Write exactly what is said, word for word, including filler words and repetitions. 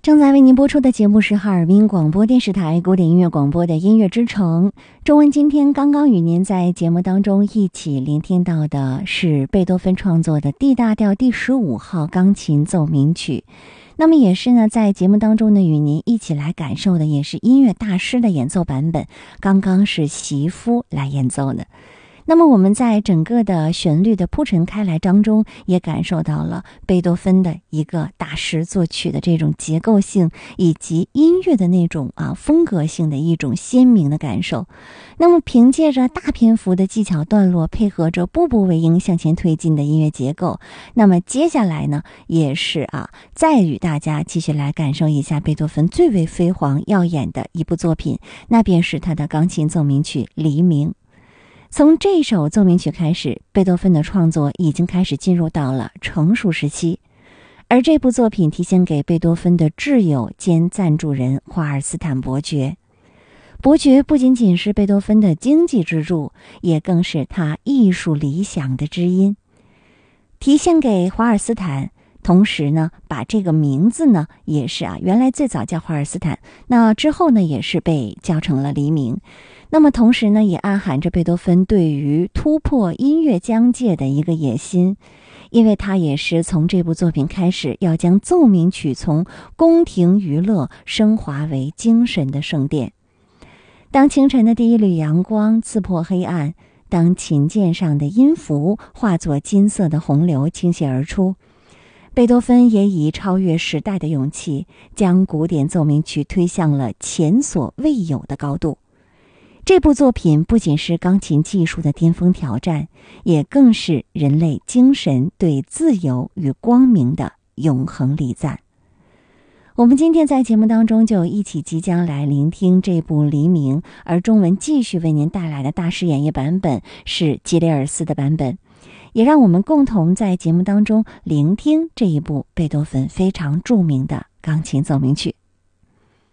正在为您播出的节目是哈尔滨广播电视台古典音乐广播的音乐之城。中文今天刚刚与您在节目当中一起聆听到的是贝多芬创作的 D 大调第十五号钢琴奏鸣曲。那么也是呢，在节目当中呢，与您一起来感受的也是音乐大师的演奏版本，刚刚是席夫来演奏的。那么我们在整个的旋律的铺陈开来当中，也感受到了贝多芬的一个大师作曲的这种结构性，以及音乐的那种啊风格性的一种鲜明的感受。那么凭借着大篇幅的技巧段落，配合着步步为营向前推进的音乐结构，那么接下来呢，也是啊再与大家继续来感受一下贝多芬最为辉煌耀眼的一部作品，那便是他的钢琴奏鸣曲《黎明》。从这首奏鸣曲开始，贝多芬的创作已经开始进入到了成熟时期，而这部作品题献给贝多芬的挚友兼赞助人华尔斯坦伯爵。伯爵不仅仅是贝多芬的经济支柱，也更是他艺术理想的知音。题献给华尔斯坦，同时呢，把这个名字呢，也是啊，原来最早叫华尔斯坦，那之后呢，也是被叫成了黎明。那么同时呢，也暗含着贝多芬对于突破音乐疆界的一个野心，因为他也是从这部作品开始，要将奏鸣曲从宫廷娱乐升华为精神的圣殿。当清晨的第一缕阳光刺破黑暗，当琴键上的音符化作金色的洪流倾泻而出，贝多芬也以超越时代的勇气，将古典奏鸣曲推向了前所未有的高度。这部作品不仅是钢琴技术的巅峰挑战，也更是人类精神对自由与光明的永恒礼赞。我们今天在节目当中就一起即将来聆听这部《黎明》，而中文继续为您带来的大师演绎版本是吉列尔斯的版本，也让我们共同在节目当中聆听这一部贝多芬非常著名的钢琴奏鸣曲。